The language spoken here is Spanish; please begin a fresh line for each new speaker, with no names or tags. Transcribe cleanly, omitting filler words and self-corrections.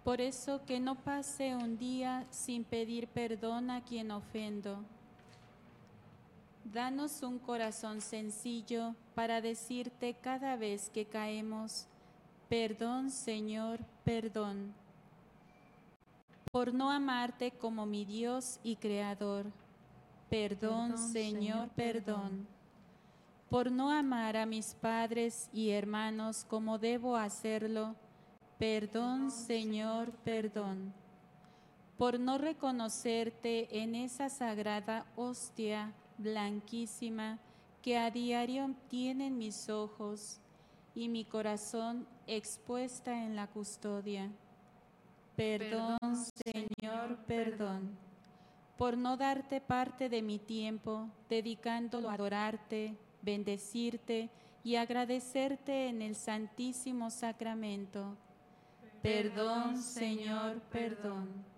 Por eso que no pase un día sin pedir perdón a quien ofendo. Danos un corazón sencillo para decirte cada vez que caemos, perdón, Señor, perdón. Por no amarte como mi Dios y Creador, perdón, Señor, perdón. Por no amar a mis padres y hermanos como debo hacerlo, perdón, Señor, perdón. Por no reconocerte en esa sagrada hostia blanquísima que a diario tienen mis ojos y mi corazón expuesta en la custodia. Perdón, Señor, perdón. Por no darte parte de mi tiempo, dedicándolo a adorarte, bendecirte y agradecerte en el Santísimo Sacramento. Perdón, Señor, perdón.